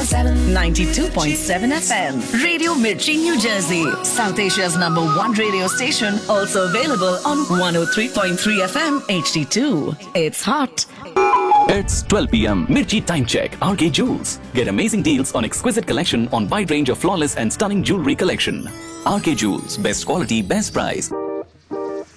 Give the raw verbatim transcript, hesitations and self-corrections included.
seven. ninety-two point seven F M. Radio Mirchi, New Jersey. South Asia's number one radio station. Also available on one oh three point three F M H D two. It's hot. It's twelve p.m. Mirchi Time Check. R K Jewels. Get amazing deals on exquisite collection on wide range of flawless and stunning jewelry collection. R K Jewels. Best quality, best price.